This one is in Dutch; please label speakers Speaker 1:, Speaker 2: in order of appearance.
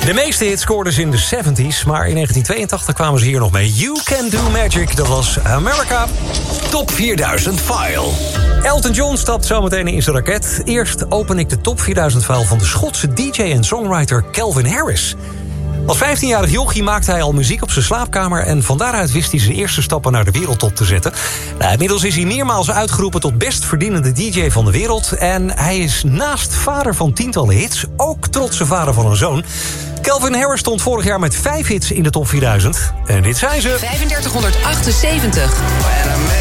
Speaker 1: De meeste hits scoorden ze in de 70s, maar in 1982 kwamen ze hier nog mee. You Can Do Magic, dat was America.
Speaker 2: Top 4000 File.
Speaker 1: Elton John stapt zometeen in zijn raket. Eerst open ik de Top 4000 File van de Schotse DJ en songwriter Calvin Harris. Als 15-jarig jochie maakte hij al muziek op zijn slaapkamer... en van daaruit wist hij zijn eerste stappen naar de wereldtop te zetten. Inmiddels is hij meermaals uitgeroepen tot best verdienende DJ van de wereld... en hij is naast vader van tientallen hits ook trotse vader van een zoon. Calvin Harris stond vorig jaar met 5 hits in de Top 4000. En dit zijn ze.
Speaker 3: 3578.